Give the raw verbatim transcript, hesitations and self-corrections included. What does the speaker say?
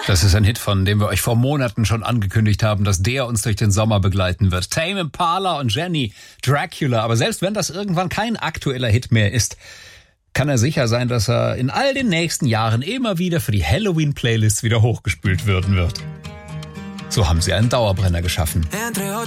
Das ist ein Hit, von dem wir euch vor Monaten schon angekündigt haben, dass der uns durch den Sommer begleiten wird. Tame Impala und Jenny, Dracula. Aber selbst wenn das irgendwann kein aktueller Hit mehr ist, kann er sicher sein, dass er in all den nächsten Jahren immer wieder für die Halloween-Playlists wieder hochgespült werden wird. So haben sie einen Dauerbrenner geschaffen. Entre